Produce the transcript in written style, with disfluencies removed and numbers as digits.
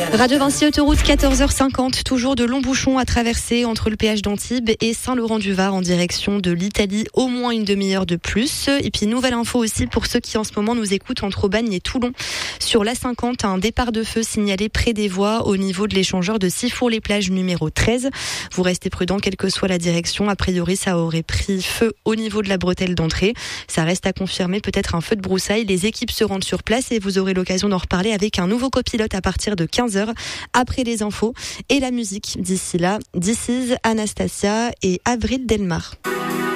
Radio Vinci autoroute 14h50, toujours de longs bouchons à traverser entre le péage d'Antibes et Saint-Laurent-du-Var en direction de l'Italie, au moins une demi-heure de plus. Et puis nouvelle info aussi pour ceux qui en ce moment nous écoutent entre Aubagne et Toulon. Sur l'A50, un départ de feu signalé près des voies au niveau de l'échangeur de Sifour-les-Plages numéro 13. Vous restez prudents quelle que soit la direction. A priori, ça aurait pris feu au niveau de la bretelle d'entrée. Ça reste à confirmer, peut-être un feu de broussailles. Les équipes se rendent sur place et vous aurez l'occasion d'en reparler avec un nouveau copilote à partir de 15h après les infos et la musique. D'ici là, This is Anastasia et Avril Delmar.